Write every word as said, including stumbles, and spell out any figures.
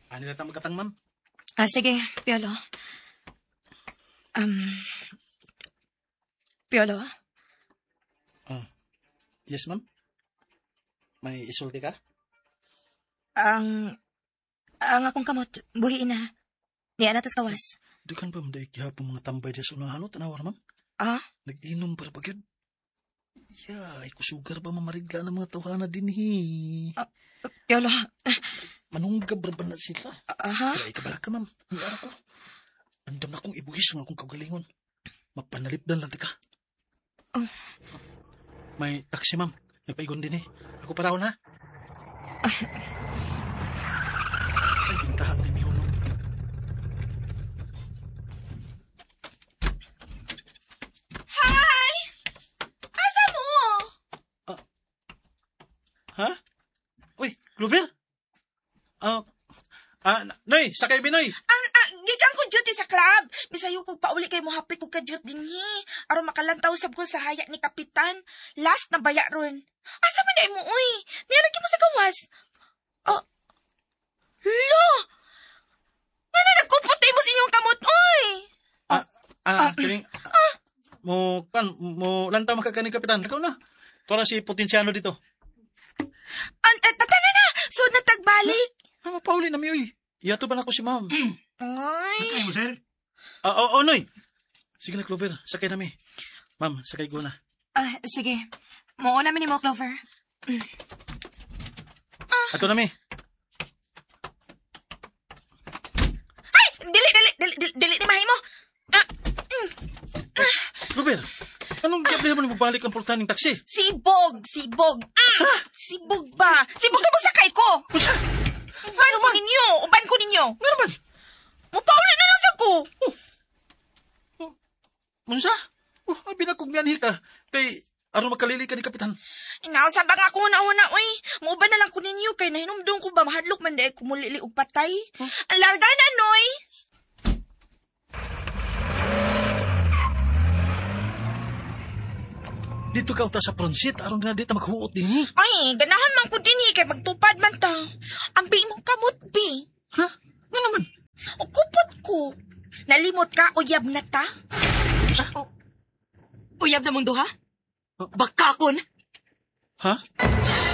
Ano na tayo magkatang, ma'am? Ah, sige, Piolo. Um, Piolo? Ah, yes, ma'am? May isulti ka? Ang, ang akong kamot, buhiin na. Niya na tas kawas. Di kan ba mga ikihapong mga tambay di sa unahan o tanawar, ma'am? Ah? Nag-inom para ba yun? Yeah, ikusugar ba mamarigla ng mga tawhana din hi? Uh, Piolo. Manunggab ba na sila? Aha? Kaya ikabala ka, ma'am. Hiyara ko. Andam na akong ibuhis ng akong kagalingon. Mapanalipdan lang ka. Oh. May taksi, ma'am. May paigon din eh. Ako paraw na. Ah. Ay, bintahan ni Miho. Hi! Asa mo? Ah. Ha? Uy, Clover? Ah, ah, Noy, sakay Binoy. Ang, ah, gigang ko duty sa club. Bisayo ko pauli kay mo hapit ko ka duty din hi. Aron makalantaw sab ko sa haya ni Kapitan. Last na baya ron. Asa man day mo, uy? Nilagi mo sa gawas. Oh. Lo! Nga na nagkupot mo sa inyong kamot, uy! Ah, ah, kiring, ah, mo, kan, mo, lantaw makakaning kapitan. Ikaw na. Ito na si Potensiano dito. An, eh, tatana na! So, natagbalik. Ah, mapauli na mi, uy. Iyato ba na ko si ma'am? Ay. Sakay mo, sir? Ah, oo, oh, Noy. Sige na, Clover. Sakay na mi. Ma'am, sakay ko na. Ah, sige. Muuna namin ni mo, Clover. Ato na mi. Ay! Dili, dili, dili, dili, dili ni mahi mo. Ah, mm. Clover, anong gabi naman bubalik ang pultaning taksi? Sibog, sibog. Mm. Sibog ba? Sibog ka mo sakay ko. Pusa! Uban ko ninyo, uban ko ninyo. Nga naman. Mupauli na lang sa ko. Munsa? Oh, abi na kong miyanhi ka. Kay, ano makalili ka ni Kapitan? Inausab ang ako una-una, uy. Muuban na lang ko ninyo, kay nahinumdong ko ba mahadlok man dahil kumulili og patay. Huh? Ang larga na, Noy. Dito ka uta sa pronsit, aron nga dito maghuot din. Ay, ganahan man ko din eh, kay magtupad man ta. Ang bi mong kamot, bi. Ha? Nga naman. O kupot ko. Nalimot ka, uyab na ta. Pusa? Uyab na mong duha? Bakakon? Ha?